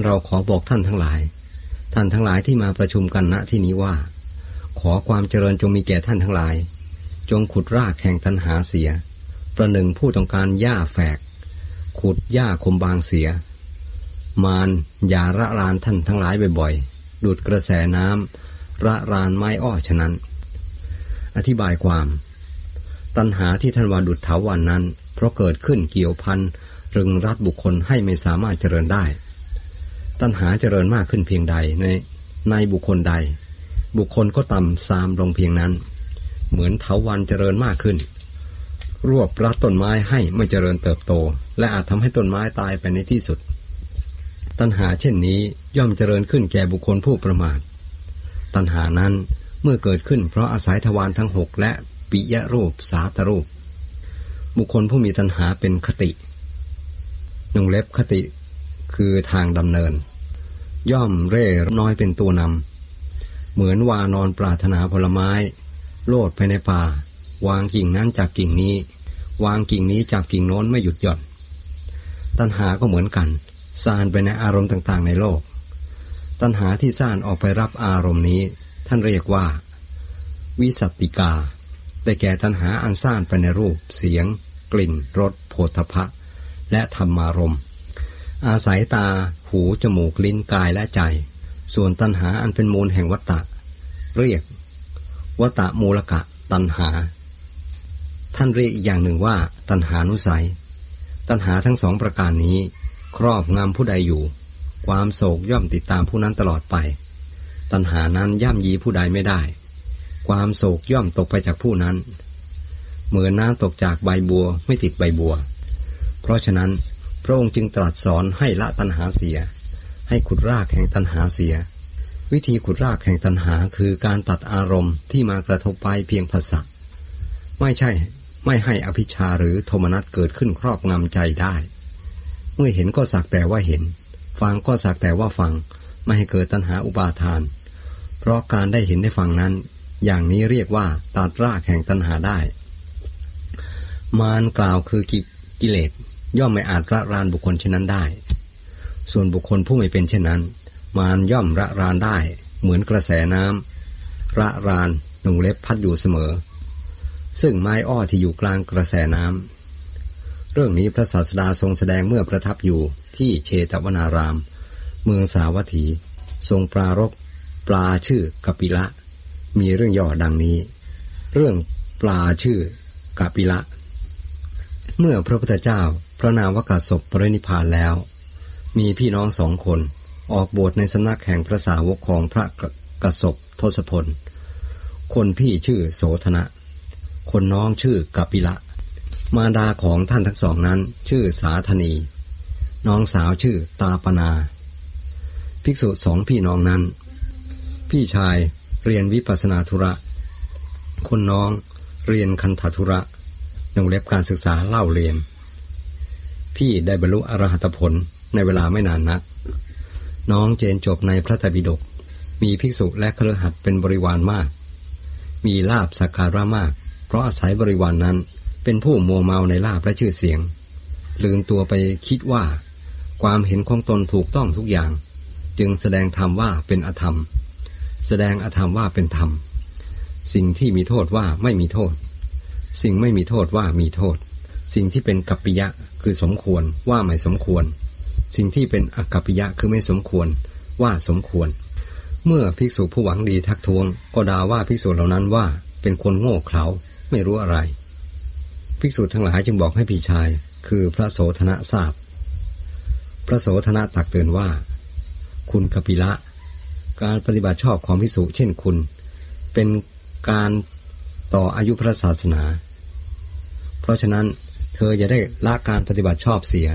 เราขอบอกท่านทั้งหลายที่มาประชุมกันณที่นี้ว่าขอความเจริญจงมีแก่ท่านทั้งหลายจงขุดรากแห่งตัณหาเสียประหนึ่งผู้ต้องการหญ้าแฝกขุดหญ้าคมบางเสียมารอย่าระรานท่านทั้งหลายบ่อยๆดูดกระแสน้ำระรานไม้อ้อฉะนั้นอธิบายความตัณหาที่ท่านว่าดุจเถาวัลย์นั้นเพราะเกิดขึ้นเกี่ยวพันรึงรัดบุคคลให้ไม่สามารถเจริญได้ตัณหาเจริญมากขึ้นเพียงใดในบุคคลใดบุคคลก็ต่ำทรามลงเพียงนั้นเหมือนเถาวัลย์เจริญมากขึ้นรวบรัดต้นไม้ให้ไม่เจริญเติบโตและอาจทำให้ต้นไม้ตายไปในที่สุดตัณหาเช่นนี้ย่อมเจริญขึ้นแก่บุคคลผู้ประมาทตัณหานั้นเมื่อเกิดขึ้นเพราะอาศัยทวารทั้งหกและปิยรูปสาตรูปบุคคลผู้มีตัณหาเป็นคติคติคือทางดำเนินย่อมเร่น้อยเป็นตัวนำเหมือนวานอนปรารถนาผลไม้โลดไปในป่าวางกิ่งนั้นจากกิ่งนี้วางกิ่งนี้จากกิ่งโน้นไม่หยุดหย่อนตัณหาก็เหมือนกันซ่านไปในอารมณ์ต่างๆในโลกตัณหาที่ซ่านออกไปรับอารมณ์นี้ท่านเรียกว่าวิสัตติกาได้แก่ตัณหาอันซ่านไปในรูปเสียงกลิ่นรสโผฏฐัพพะและธรรมารมณ์อาศัยตาหูจมูกลิ้นกายและใจส่วนตัณหาอันเป็นมูลแห่งวัฏฏะเรียกวัฏฏะมูลกะตัณหาท่านเรียกอีกอย่างหนึ่งว่าตัณหานุสัยตัณหาทั้งสองประการนี้ครอบงำผู้ใดอยู่ความโศกย่อมติดตามผู้นั้นตลอดไปตัณหานั้นย่ำยีผู้ใดไม่ได้ความโศกย่อมตกไปจากผู้นั้นเหมือนน้ำตกจากใบบัวไม่ติดใบบัวเพราะฉะนั้นพระองค์จึงตรัสสอนให้ละตัณหาเสียให้ขุดรากแห่งตัณหาเสียวิธีขุดรากแห่งตัณหาคือการตัดอารมณ์ที่มากระทบไปเพียงภาษาไม่ให้อภิชฌาหรือโทมนัสเกิดขึ้นครอบงำใจได้เมื่อเห็นก็สักแต่ว่าเห็นฟังก็สักแต่ว่าฟังไม่ให้เกิดตัณหาอุปาทานเพราะการได้เห็นได้ฟังนั้นอย่างนี้เรียกว่าตัดรากแห่งตัณหาได้มารกล่าวคือกิเลสย่อมไม่อาจระรานบุคคลเช่นนั้นได้ส่วนบุคคลผู้ไม่เป็นเช่นนั้นมารย่อมระรานได้เหมือนกระแสน้ำระรานพัดอยู่เสมอซึ่งไม้อ้อที่อยู่กลางกระแสน้ำเรื่องนี้พระศาสดาทรงแสดงเมื่อประทับอยู่ที่เชตวนารามเมืองสาวัตถีทรงปรารภปลาชื่อกัปปิละมีเรื่องย่อดังนี้เรื่องปลาชื่อกัปปิละเมื่อพระพุทธเจ้าพระนามวกาสปปรินิพพานแล้วมีพี่น้อง2 คนออกบวชในสำนักแห่งพระสาวกของพระกสปทศพลคนพี่ชื่อโสธนะคนน้องชื่อกัปปิละมารดาของท่านทั้งสองนั้นชื่อสาธนีน้องสาวชื่อตาปนาภิกษุ2 พี่น้องนั้นพี่ชายเรียนวิปัสสนาธุระคนน้องเรียนคันธธุระการศึกษาเล่าเรียนพี่ได้บรรลุอรหัตผลในเวลาไม่นานนักน้องเจนจบในพระไตรปิฎกมีภิกษุและคฤหัสถ์เป็นบริวารมากมีลาภสักการะมากเพราะอาศัยบริวารนั้นเป็นผู้มัวเมาในลาภและชื่อเสียงลืมตัวไปคิดว่าความเห็นของตนถูกต้องทุกอย่างจึงแสดงธรรมว่าเป็นอธรรมแสดงอธรรมว่าเป็นธรรมสิ่งที่มีโทษว่าไม่มีโทษสิ่งไม่มีโทษว่ามีโทษสิ่งที่เป็นกัปปิยะคือสมควรว่าไม่สมควรสิ่งที่เป็นอกัปปิยะคือไม่สมควรว่าสมควรเมื่อภิกษุผู้หวังดีทักท้วงก็ด่าว่าภิกษุเหล่านั้นว่าเป็นคนโง่เขลาไม่รู้อะไรภิกษุทั้งหลายจึงบอกให้พี่ชายคือพระโสธนะทราบพระโสธนะตักเตือนว่าคุณกัปปิละการปฏิบัติชอบของภิกษุเช่นคุณเป็นการต่ออายุพระศาสนาเพราะฉะนั้นเธออย่าได้ละการปฏิบัติชอบเสีย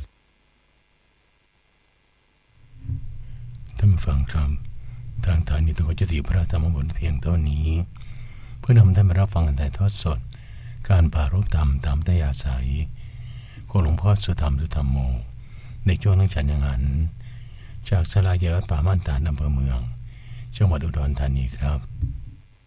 ท่านฟังครับทางฐานีต้องจะตีพระธรรมบทเพียงเท่านี้เพื่อนำท่านมารับฟังกันถ่ายทอดสดการปรารภธรรมตามอัธยาศัยของหลวงพ่อสุธรรมสุธรรมโมในช่วงนักฉันยังหันจากศาลาวัดป่าม่านตาดอำเภอเมืองจังหวัดอุดรธานีครับ